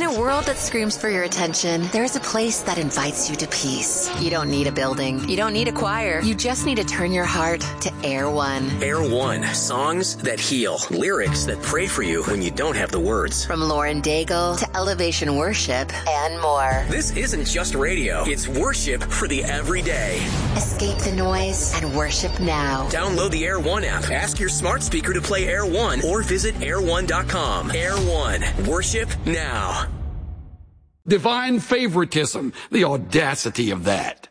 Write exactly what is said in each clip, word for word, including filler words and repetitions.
a world that screams for your attention, there is a place that invites you to peace. You don't need a building. You don't need a choir. You just need to turn your heart to Air One. Air One. Songs that heal. Lyrics that pray for you when you don't have the words. From Lauren Daigle to Elevation Worship and more. This isn't just radio. It's worship for the everyday. Escape the noise and worship now. Download the Air One app. Ask your smart speaker to play Air One or visit air one dot com. Air One. Worship now. Divine favoritism. The audacity of that.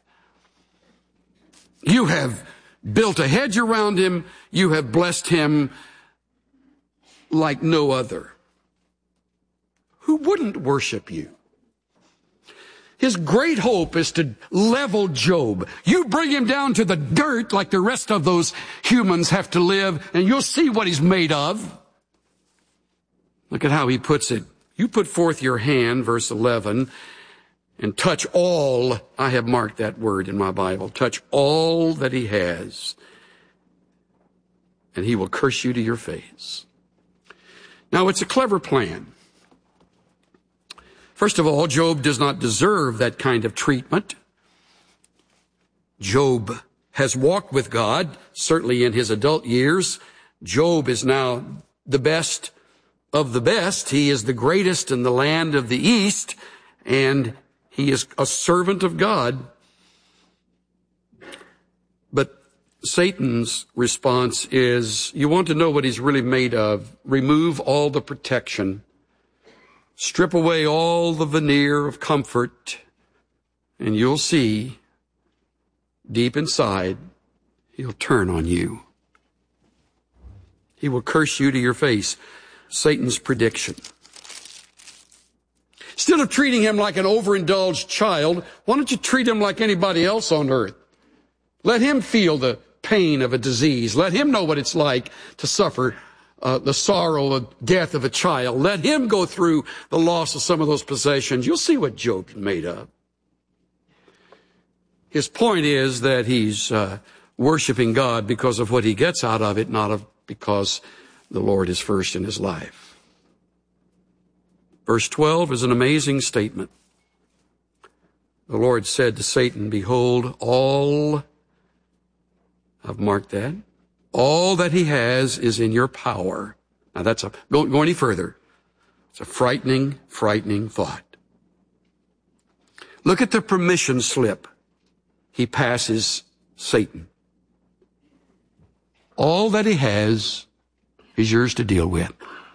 You have built a hedge around him. You have blessed him like no other. Who wouldn't worship you? His great hope is to level Job. You bring him down to the dirt like the rest of those humans have to live, and you'll see what he's made of. Look at how he puts it. You put forth your hand, verse eleven, and touch all. I have marked that word in my Bible. Touch all that he has, and he will curse you to your face. Now, it's a clever plan. First of all, Job does not deserve that kind of treatment. Job has walked with God, certainly in his adult years. Job is now the best of the best. He is the greatest in the land of the East, and he is a servant of God. But Satan's response is, you want to know what he's really made of? Remove all the protection. Strip away all the veneer of comfort, and you'll see, deep inside, he'll turn on you. He will curse you to your face. Satan's prediction. Instead of treating him like an overindulged child, why don't you treat him like anybody else on earth? Let him feel the pain of a disease. Let him know what it's like to suffer Uh, the sorrow of death of a child. Let him go through the loss of some of those possessions. You'll see what Job is made of. His point is that he's uh, worshiping God because of what he gets out of it, not of because the Lord is first in his life. Verse twelve is an amazing statement. The Lord said to Satan, behold, all, I've marked that, all that he has is in your power. Now that's a, go, go any further. It's a frightening, frightening thought. Look at the permission slip he passes Satan. All that he has is yours to deal with.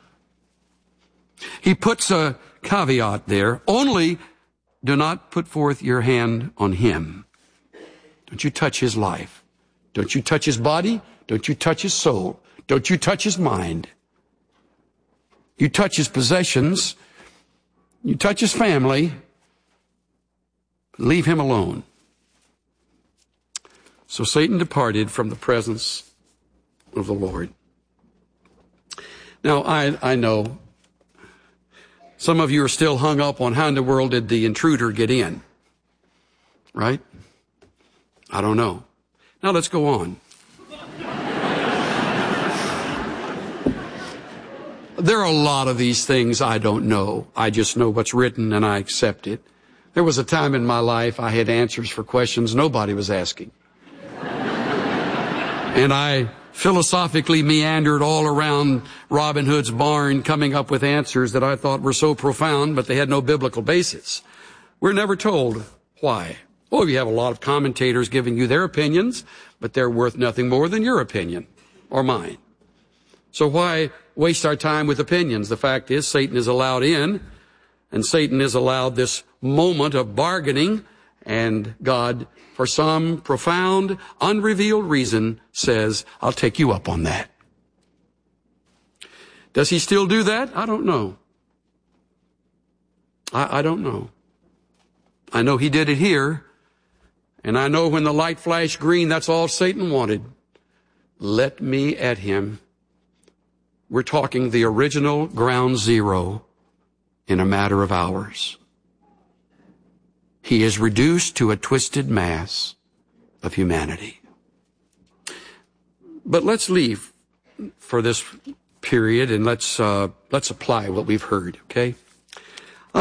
He puts a caveat there. Only do not put forth your hand on him. Don't you touch his life. Don't you touch his body. Don't you touch his soul. Don't you touch his mind. You touch his possessions. You touch his family. Leave him alone. So Satan departed from the presence of the Lord. Now, I, I know some of you are still hung up on how in the world did the intruder get in, right? I don't know. Now let's go on. There are a lot of these things I don't know. I just know what's written and I accept it. There was a time in my life I had answers for questions nobody was asking. And I philosophically meandered all around Robin Hood's barn coming up with answers that I thought were so profound, but they had no biblical basis. We're never told why. Oh, you have a lot of commentators giving you their opinions, but they're worth nothing more than your opinion or mine. So why waste our time with opinions? The fact is, Satan is allowed in, and Satan is allowed this moment of bargaining, and God, for some profound, unrevealed reason, says, I'll take you up on that. Does he still do that? I don't know. I, I don't know. I know he did it here, and I know when the light flashed green, that's all Satan wanted. Let me at him. We're talking the original ground zero in a matter of hours. He is reduced to a twisted mass of humanity. But let's leave for this period and let's uh, let's apply what we've heard, okay?